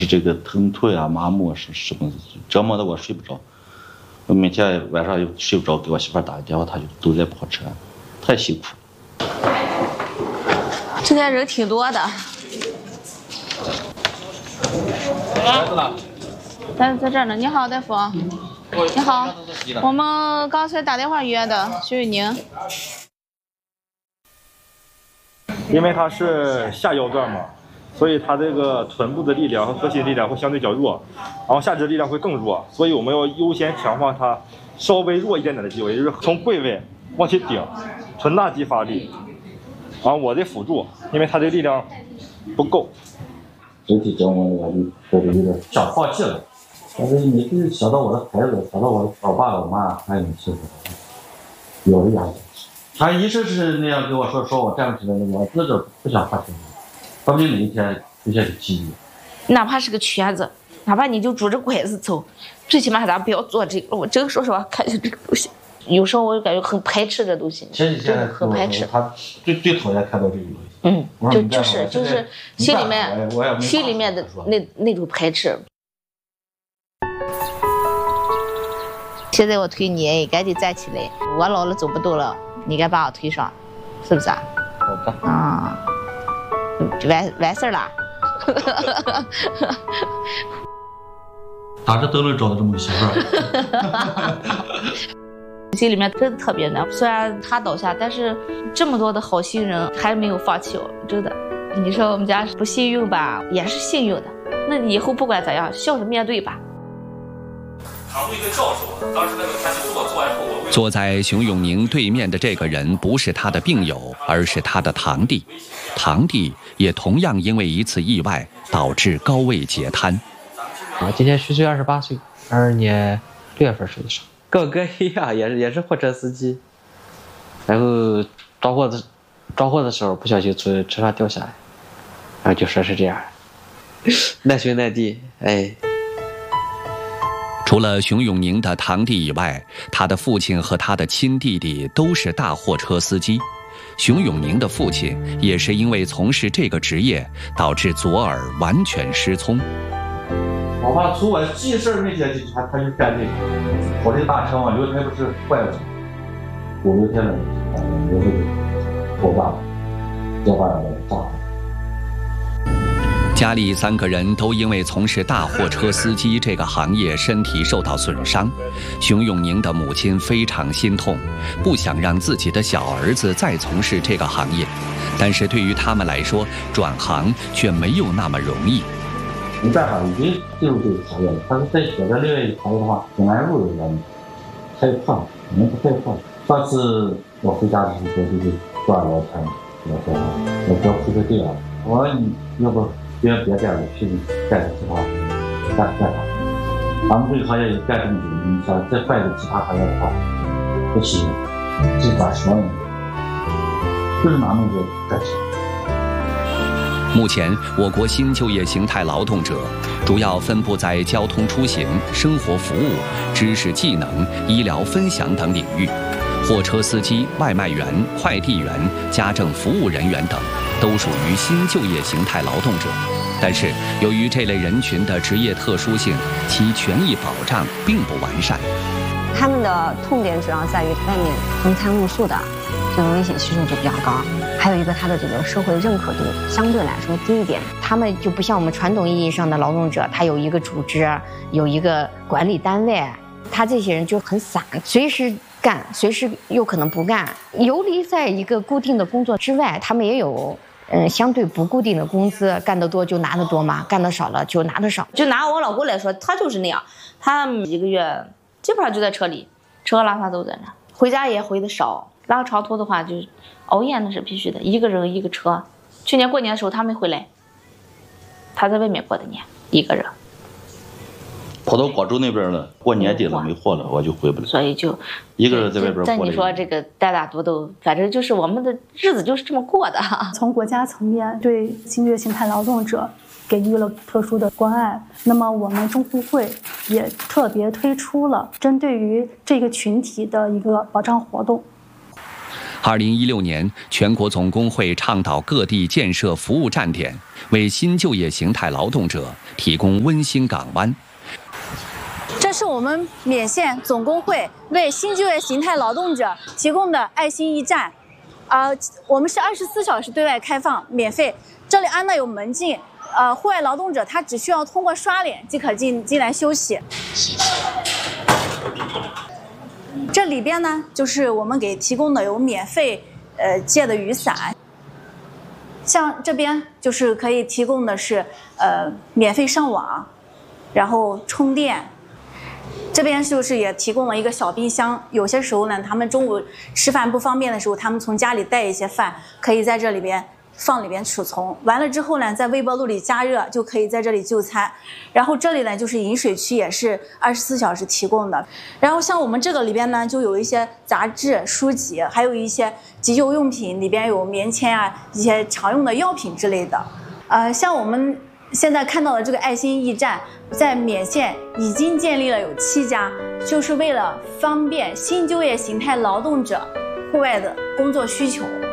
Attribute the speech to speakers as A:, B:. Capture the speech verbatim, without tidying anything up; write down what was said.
A: 这个疼痛呀、麻木是什么折磨的我睡不着。我每天晚上又睡不着，给我媳妇打个电话，她就都在跑车，太辛苦。
B: 今天人挺多的。在在这儿呢。你好，大夫。你好，我们刚才打电话约的徐雨宁。
C: 因为他是下腰段嘛。 所以它这个臀部的力量和核心力量会相对较弱，然后下肢力量会更弱，所以我们要优先强化它稍微弱一点点的肌肉，也就是从跪位往起顶，臀大肌发力，然后我的辅助，因为它这个力量不够。
D: 整体折磨我就觉得有点想放弃了，但是你就是想到我的孩子，想到我的老爸老妈，还有媳妇，有的压力。他一直是那样跟我说，说我站不起来了，我自个不想放弃。 说不定哪一天出现个机遇，
B: 哪怕是个瘸子，哪怕你就拄着拐子走，最起码咱不要做这个。我真说实话，看见这个东西，有时候我就感觉很排斥这东西，
D: 前几天
B: 很排斥。
D: 他最最讨厌看到这个东西。
B: 嗯，就就是就是心里面心里面的那那种排斥。现在我推你，赶紧站起来。我老了走不动了，你该把我推上，是不是啊？
D: 好的。
B: 啊。 完完事儿了，
D: 打着都能找到这么个媳妇儿。
B: 心里面真的特别难。虽然他倒下，但是这么多的好心人还没有放弃我，真的。你说我们家不幸运吧，也是幸运的。那以后不管咋样，笑着面对吧。
E: 堂会一个教授，当时那个他去做做完后，我
F: 坐在熊永宁对面的这个人不是他的病友，而是他的堂弟。堂弟也同样因为一次意外导致高位截瘫。
G: 啊，今年虚岁二十八岁，二二年六月份受的伤。跟我哥一样，也是也是货车司机，然后装货的装货的时候不小心从车上掉下来，然后就说是这样，难兄难弟，哎。
F: 除了熊永宁的堂弟以外，他的父亲和他的亲弟弟都是大货车司机。熊永宁的父亲也是因为从事这个职业，导致左耳完全失聪。
D: 我爸从我记事那天起，他他就干这个，跑这大车嘛，轮胎不是坏了，五六天了，轮胎就爆炸了，要把我炸了。
F: 家里三个人都因为从事大货车司机这个行业，身体受到损伤。熊永宁的母亲非常心痛，不想让自己的小儿子再从事这个行业，但是对于他们来说，转行却没有那么容易。
D: 没办法，已经进入这个行业了。他是再选择另外一个行业的话，很难入的人，太胖，可能不太胖。上次我回家的时候，就是坐聊天，我说我哥出个队啊，我说你要不。 别别干了，去干点其他干干啥？咱们这个行业干这么久，你想再换一个其他行业的话，不行，这咋说呢？就是拿那个赚钱。
F: 目前，我国新就业形态劳动者主要分布在交通出行、生活服务、知识技能、医疗分享等领域。货车司机、外卖员、快递员、家政服务人员等，都属于新就业形态劳动者。但是，由于这类人群的职业特殊性，其权益保障并不完善。
H: 他们的痛点主要在于外面风餐露宿的，这个危险系数就比较高。还有一个，他的这个社会认可度相对来说低一点。他们就不像我们传统意义上的劳动者，他有一个组织，有一个管理单位。他这些人就很散，随时干，随时又可能不干，游离在一个固定的工作之外。他们也有嗯相对不固定的工资，干得多就拿得多嘛，干得少了就拿得少。
B: 就拿我老公来说，他就是那样，他一个月基本上就在车里，吃喝拉撒都在那，回家也回的少。拉个长途的话，就熬夜那是必须的，一个人一个车。去年过年的时候他没回来，他在外面过的年，一个人。
A: 跑到广州那边了，过年底了没货了，我就回不来。
B: 所以就
A: 一个人在外边过。
B: 但你说这个单打独斗，反正就是我们的日子就是这么过的。
I: 从国家层面对新就业形态劳动者给予了特殊的关爱，那么我们中互会也特别推出了针对于这个群体的一个保障活动。
F: 二零一六年，全国总工会倡导各地建设服务站点，为新就业形态劳动者提供温馨港湾。
J: 这是我们勉县总工会为新就业形态劳动者提供的爱心驿站，呃，我们是二十四小时对外开放，免费。这里安的有门禁，呃，户外劳动者他只需要通过刷脸即可进进来休息。这里边呢，就是我们给提供的有免费呃借的雨伞，像这边就是可以提供的是呃免费上网，然后充电。这边就是也提供了一个小冰箱，有些时候呢，他们中午吃饭不方便的时候，他们从家里带一些饭，可以在这里边放里边储存。完了之后呢，在微波炉里加热，就可以在这里就餐。然后这里呢，就是饮水区，也是二十四小时提供的。然后像我们这个里边呢，就有一些杂志、书籍，还有一些急救用品，里边有棉签啊，一些常用的药品之类的。呃，像我们现在看到的这个爱心驿站，在勉县已经建立了有七家，就是为了方便新就业形态劳动者户外的工作需求。